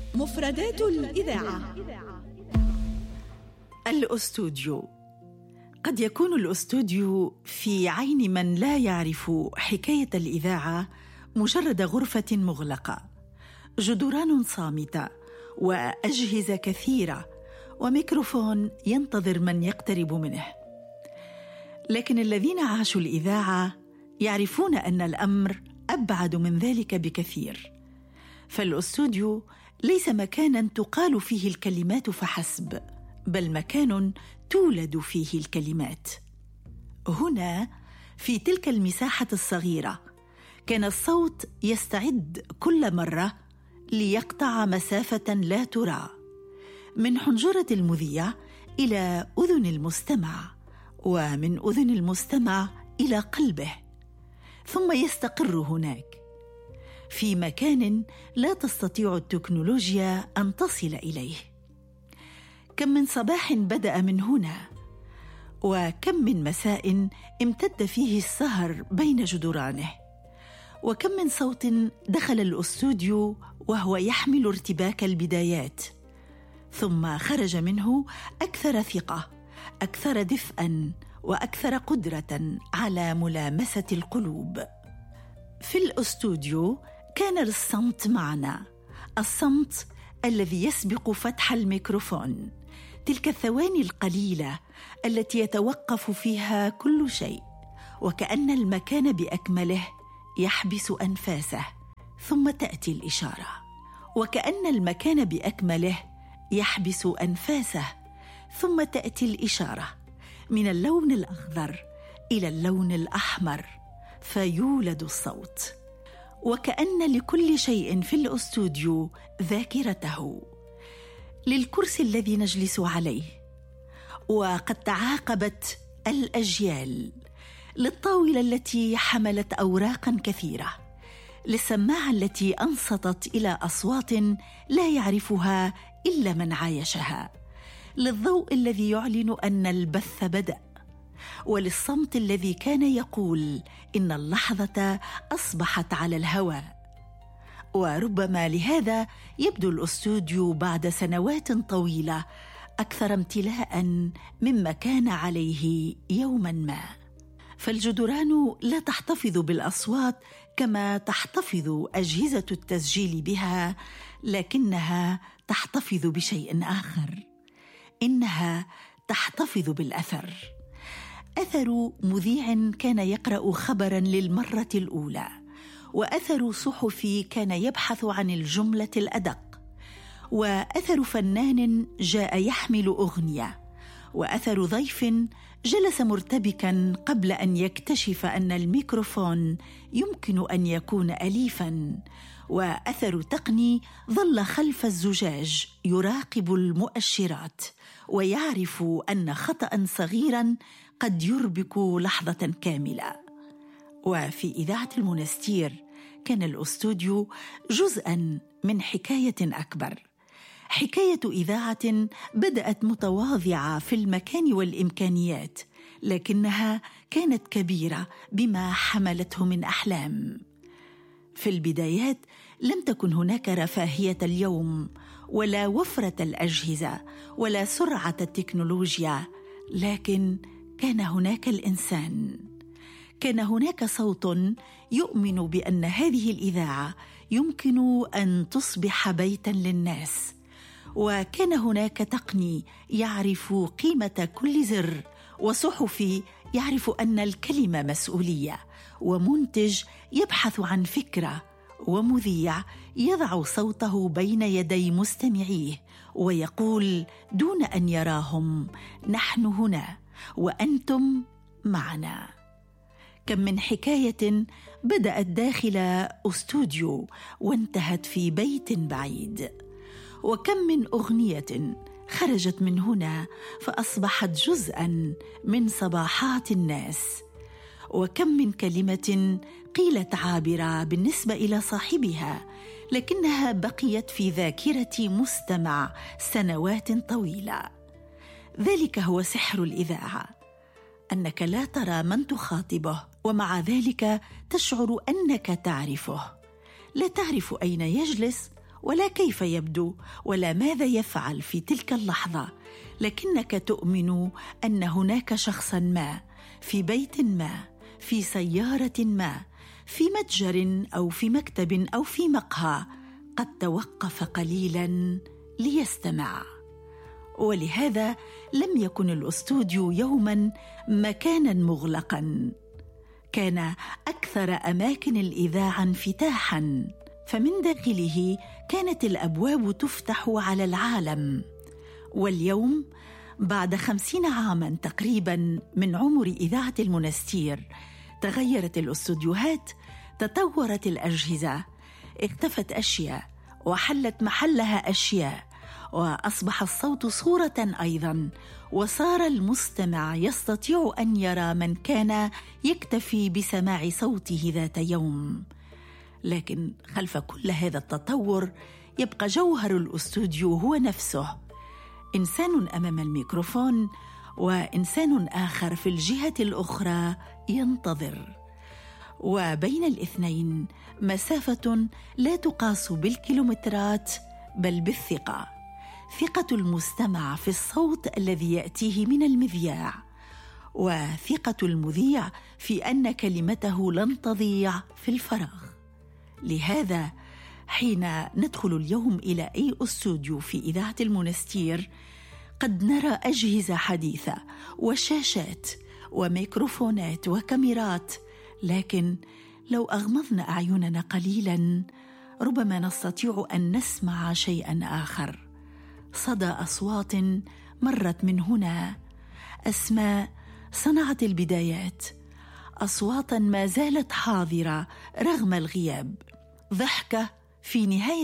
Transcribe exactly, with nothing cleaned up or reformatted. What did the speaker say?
مفردات الإذاعة. الأستوديو. قد يكون الأستوديو في عين من لا يعرف حكاية الإذاعة مجرد غرفة مغلقة، جدران صامتة وأجهزة كثيرة وميكروفون ينتظر من يقترب منه. لكن الذين عاشوا الإذاعة يعرفون أن الأمر أبعد من ذلك بكثير، فالأستوديو ليس مكاناً تقال فيه الكلمات فحسب، بل مكان تولد فيه الكلمات. هنا في تلك المساحة الصغيرة كان الصوت يستعد كل مرة ليقطع مسافة لا ترى من حنجرة المذيع إلى أذن المستمع، ومن أذن المستمع إلى قلبه، ثم يستقر هناك في مكان لا تستطيع التكنولوجيا أن تصل إليه. كم من صباح بدأ من هنا، وكم من مساء امتد فيه السهر بين جدرانه، وكم من صوت دخل الأستوديو وهو يحمل ارتباك البدايات، ثم خرج منه أكثر ثقة، أكثر دفئاً، وأكثر قدرة على ملامسة القلوب. في الأستوديو كان الصمت معنا، الصمت الذي يسبق فتح الميكروفون، تلك الثواني القليلة التي يتوقف فيها كل شيء، وكأن المكان بأكمله يحبس أنفاسه، ثم تأتي الإشارة، وكأن المكان بأكمله يحبس أنفاسه، ثم تأتي الإشارة، من اللون الأخضر إلى اللون الأحمر، فيولد الصوت. وكأن لكل شيء في الأستوديو ذاكرته، للكرسي الذي نجلس عليه، وقد تعاقبت الأجيال، للطاولة التي حملت أوراقاً كثيرة، للسماعة التي أنصتت إلى أصوات لا يعرفها إلا من عايشها، للضوء الذي يعلن أن البث بدأ، وللصمت الذي كان يقول إن اللحظة أصبحت على الهواء. وربما لهذا يبدو الأستوديو بعد سنوات طويلة أكثر امتلاءً مما كان عليه يوماً ما، فالجدران لا تحتفظ بالأصوات كما تحتفظ أجهزة التسجيل بها، لكنها تحتفظ بشيء آخر، إنها تحتفظ بالأثر. أثر مذيع كان يقرأ خبراً للمرة الأولى، وأثر صحفي كان يبحث عن الجملة الأدق، وأثر فنان جاء يحمل أغنية، وأثر ضيف جلس مرتبكاً قبل أن يكتشف أن الميكروفون يمكن أن يكون أليفاً، وأثر تقني ظل خلف الزجاج يراقب المؤشرات ويعرف أن خطأ صغيراً قد يربك لحظة كاملة. وفي إذاعة المنستير كان الأستوديو جزءاً من حكاية أكبر، حكاية إذاعة بدأت متواضعة في المكان والإمكانيات، لكنها كانت كبيرة بما حملته من أحلام. في البدايات لم تكن هناك رفاهية اليوم، ولا وفرة الأجهزة، ولا سرعة التكنولوجيا، لكن كان هناك الإنسان، كان هناك صوت يؤمن بأن هذه الإذاعة يمكن أن تصبح بيتاً للناس، وكان هناك تقني يعرف قيمة كل زر، وصحفي يعرف أن الكلمة مسؤولية، ومنتج يبحث عن فكرة، ومذيع يضع صوته بين يدي مستمعيه ويقول دون أن يراهم: نحن هنا وأنتم معنا. كم من حكاية بدأت داخل أستوديو وانتهت في بيت بعيد، وكم من أغنية خرجت من هنا فأصبحت جزءاً من صباحات الناس، وكم من كلمة قيلت عابرة بالنسبة إلى صاحبها، لكنها بقيت في ذاكرة مستمع سنوات طويلة. ذلك هو سحر الإذاعة، أنك لا ترى من تخاطبه، ومع ذلك تشعر أنك تعرفه. لا تعرف أين يجلس ولا كيف يبدو ولا ماذا يفعل في تلك اللحظة، لكنك تؤمن أن هناك شخصاً ما في بيت ما، في سيارة ما، في متجر أو في مكتب أو في مقهى قد توقف قليلاً ليستمع. ولهذا لم يكن الأستوديو يوماً مكاناً مغلقاً، كان أكثر أماكن الإذاعة انفتاحاً، فمن داخله كانت الأبواب تفتح على العالم. واليوم بعد خمسين عاماً تقريباً من عمر إذاعة المنستير، تغيرت الأستوديوهات، تطورت الأجهزة، اختفت أشياء وحلت محلها أشياء، وأصبح الصوت صورة أيضاً، وصار المستمع يستطيع أن يرى من كان يكتفي بسماع صوته ذات يوم. لكن خلف كل هذا التطور يبقى جوهر الأستوديو هو نفسه، إنسان أمام الميكروفون وإنسان آخر في الجهة الأخرى ينتظر، وبين الاثنين مسافة لا تقاس بالكيلومترات بل بالثقة، ثقة المستمع في الصوت الذي يأتيه من المذياع، وثقة المذيع في أن كلمته لن تضيع في الفراغ. لهذا حين ندخل اليوم إلى أي أستوديو في إذاعة المنستير قد نرى أجهزة حديثة وشاشات وميكروفونات وكاميرات، لكن لو أغمضنا أعيننا قليلاً ربما نستطيع أن نسمع شيئاً آخر، صدى أصوات مرت من هنا، أسماء صنعت البدايات، أصواتاً ما زالت حاضرة رغم الغياب، ضحكة في نهاية